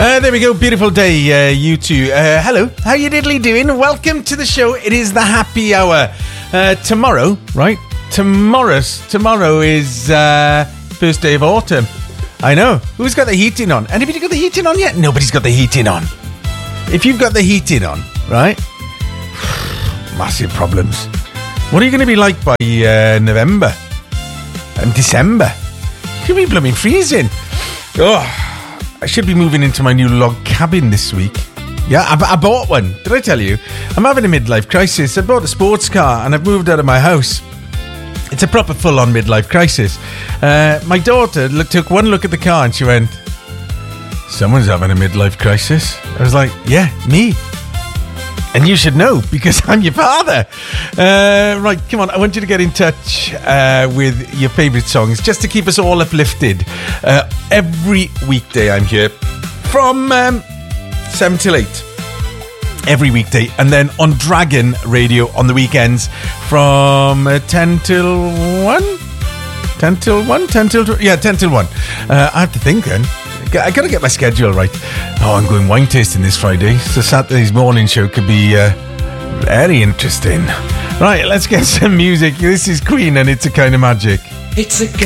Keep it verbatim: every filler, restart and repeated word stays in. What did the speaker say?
Uh, there we go. Beautiful day, uh, you two. Uh, hello. How you diddly doing? Welcome to the show. It is the happy hour. Uh, tomorrow, right? Tomorrow's, tomorrow is uh, first day of autumn. I know. Who's got the heating on? Anybody got the heating on yet? Nobody's got the heating on. If you've got the heating on, right? Massive problems. What are you going to be like by uh, November and December? It's going to be blooming freezing. Oh. I should be moving into my new log cabin this week. Yeah, I, I bought one. Did I tell you? I'm having a midlife crisis. I bought a sports car and I've moved out of my house. It's a proper full-on midlife crisis. Uh, my daughter look, took one look at the car and she went, "Someone's having a midlife crisis." I was like, "Yeah, me. And you should know because I'm your father." Uh, right, come on. I want you to get in touch uh, with your favourite songs just to keep us all uplifted. Uh, every weekday I'm here from um, seven till eight. Every weekday. And then on Dragon Radio on the weekends from uh, ten till one? ten till one? ten till two? Yeah, ten till one. Uh, I have to think then. I got to get my schedule right. Oh, I'm going wine tasting this Friday, so Saturday's morning show could be uh, very interesting. Right, let's get some music. This is Queen and It's a Kind of Magic. It's a